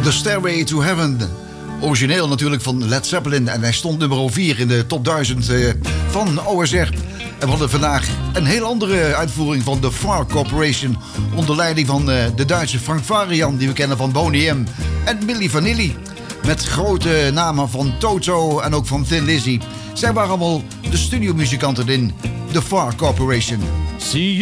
The Stairway to Heaven. Origineel natuurlijk van Led Zeppelin. En hij stond nummer 4 in de top 1000 van OSR. En we hadden vandaag een heel andere uitvoering van The Far Corporation. Onder leiding van de Duitse Frank Farian, die we kennen van Boney M. En Milli Vanilli. Met grote namen van Toto en ook van Thin Lizzy. Zij waren allemaal de studiomuzikanten in The Far Corporation. See you.